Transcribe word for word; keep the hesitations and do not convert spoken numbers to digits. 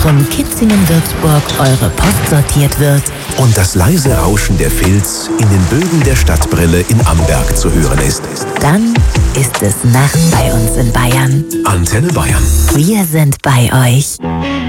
Zentrum Kitzingen-Würzburg eure Post sortiert wird und das leise Rauschen der Filz in den Bögen der Stadtbrille in Amberg zu hören ist, dann ist es Nacht bei uns in Bayern. Antenne Bayern. Wir sind bei euch.